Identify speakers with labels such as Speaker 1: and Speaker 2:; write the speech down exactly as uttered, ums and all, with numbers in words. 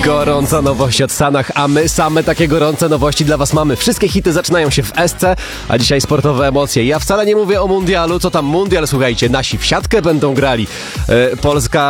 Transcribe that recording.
Speaker 1: Gorąca nowość od Sanach, a my same takie gorące nowości dla was mamy. Wszystkie hity zaczynają się w Esce, a dzisiaj sportowe emocje. Ja wcale nie mówię o mundialu, co tam mundial, słuchajcie, nasi w siatkę będą grali. Yy, Polska